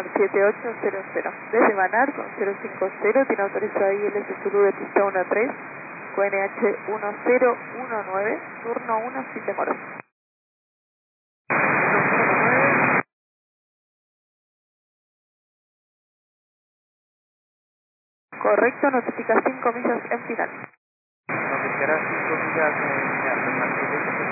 Banar 7800. Desde Banar con 050 tiene autorizado ILS Zulu de pista 13, QNH 1019, turno 1 sin demora. Correcto, notifica 5 millas en final. Notificará 5 millas en final.